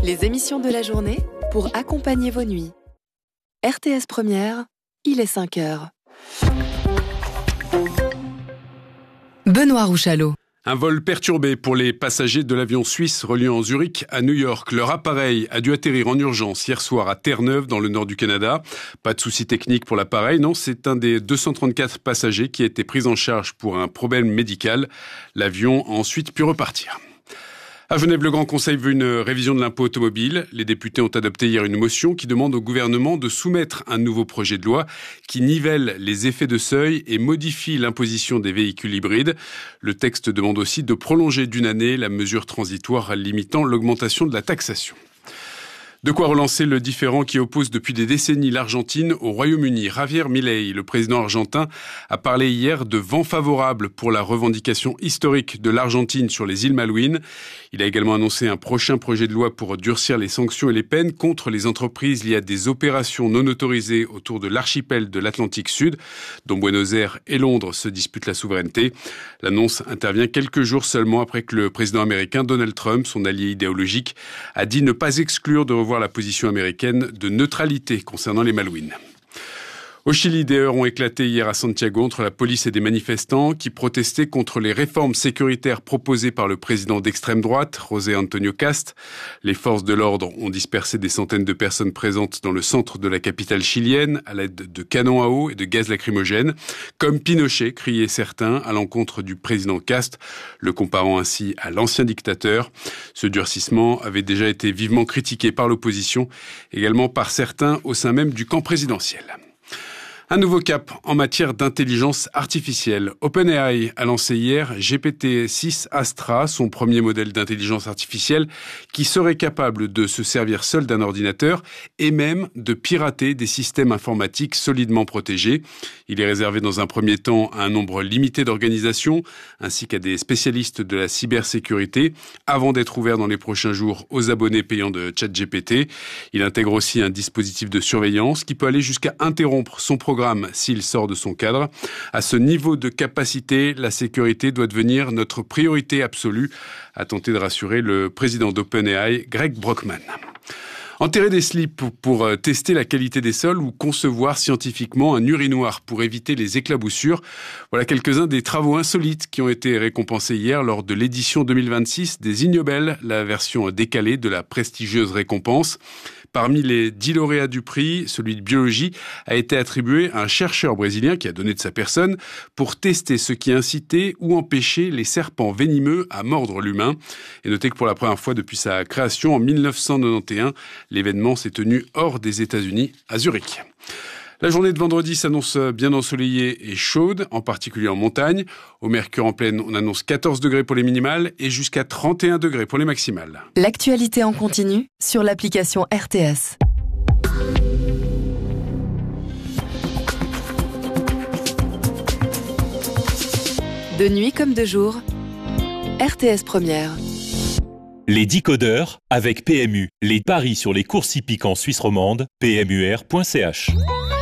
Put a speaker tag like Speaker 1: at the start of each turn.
Speaker 1: Les émissions de la journée pour accompagner vos nuits. RTS Première, il est 5 heures. Benoît Rouchalot.
Speaker 2: Un vol perturbé pour les passagers de l'avion suisse reliant Zurich à New York. Leur appareil a dû atterrir en urgence hier soir à Terre-Neuve, dans le nord du Canada. Pas de souci technique pour l'appareil, non, c'est un des 234 passagers qui a été pris en charge pour un problème médical. L'avion a ensuite pu repartir. À Genève, le Grand Conseil veut une révision de l'impôt automobile. Les députés ont adopté hier une motion qui demande au gouvernement de soumettre un nouveau projet de loi qui nivelle les effets de seuil et modifie l'imposition des véhicules hybrides. Le texte demande aussi de prolonger d'une année la mesure transitoire limitant l'augmentation de la taxation. De quoi relancer le différend qui oppose depuis des décennies l'Argentine au Royaume-Uni. Javier Milei, le président argentin, a parlé hier de vent favorable pour la revendication historique de l'Argentine sur les îles Malouines. Il a également annoncé un prochain projet de loi pour durcir les sanctions et les peines contre les entreprises liées à des opérations non autorisées autour de l'archipel de l'Atlantique Sud, dont Buenos Aires et Londres se disputent la souveraineté. L'annonce intervient quelques jours seulement après que le président américain Donald Trump, son allié idéologique, a dit ne pas exclure de revoir la position américaine de neutralité concernant les Malouines. Au Chili, des heurts ont éclaté hier à Santiago entre la police et des manifestants qui protestaient contre les réformes sécuritaires proposées par le président d'extrême droite, José Antonio Kast. Les forces de l'ordre ont dispersé des centaines de personnes présentes dans le centre de la capitale chilienne à l'aide de canons à eau et de gaz lacrymogène. Comme Pinochet, criaient certains à l'encontre du président Kast, le comparant ainsi à l'ancien dictateur. Ce durcissement avait déjà été vivement critiqué par l'opposition, également par certains au sein même du camp présidentiel. Un nouveau cap en matière d'intelligence artificielle. OpenAI a lancé hier GPT-6 Astra, son premier modèle d'intelligence artificielle qui serait capable de se servir seul d'un ordinateur et même de pirater des systèmes informatiques solidement protégés. Il est réservé dans un premier temps à un nombre limité d'organisations ainsi qu'à des spécialistes de la cybersécurité avant d'être ouvert dans les prochains jours aux abonnés payants de ChatGPT. Il intègre aussi un dispositif de surveillance qui peut aller jusqu'à interrompre son programme s'il sort de son cadre. À ce niveau de capacité, la sécurité doit devenir notre priorité absolue, a tenté de rassurer le président d'OpenAI, Greg Brockman. Enterrer des slips pour tester la qualité des sols ou concevoir scientifiquement un urinoir pour éviter les éclaboussures. Voilà quelques-uns des travaux insolites qui ont été récompensés hier lors de l'édition 2026 des Ignobel, la version décalée de la prestigieuse récompense. Parmi les 10 lauréats du prix, celui de biologie a été attribué à un chercheur brésilien qui a donné de sa personne pour tester ce qui incitait ou empêchait les serpents venimeux à mordre l'humain. Et notez que pour la première fois depuis sa création en 1991, l'événement s'est tenu hors des États-Unis, à Zurich. La journée de vendredi s'annonce bien ensoleillée et chaude, en particulier en montagne. Au Mercure en plaine, on annonce 14 degrés pour les minimales et jusqu'à 31 degrés pour les maximales.
Speaker 1: L'actualité en continu sur l'application RTS. De nuit comme de jour, RTS Première.
Speaker 3: Les décodeurs avec PMU. Les paris sur les courses hippiques en Suisse romande, pmur.ch.